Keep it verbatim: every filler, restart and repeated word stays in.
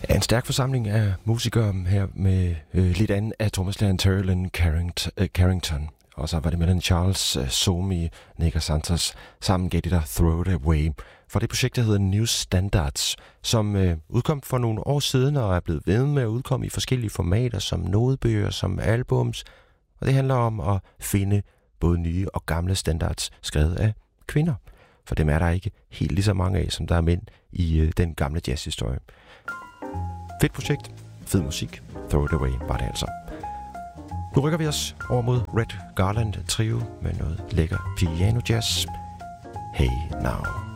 Ja, en stærk forsamling af musikere her med øh, lidt andet af Thomas Leon Terlin Carrington. Og så var det Melanie Charles, uh, Somi, Nick Santos sammen gav det der Throw It Away. For det projekt, der hedder New Standards, som øh, udkom for nogle år siden og er blevet ved med at udkomme i forskellige formater, som nodebøger, som albums. Og det handler om at finde både nye og gamle standards skrevet af kvinder. For dem er der ikke helt lige så mange af, som der er mænd i øh, den gamle jazzhistorie. Fedt projekt, fed musik, Throw It Away var det altså. Nu rykker vi os over mod Red Garland Trio med noget lækker piano jazz. Hey Now.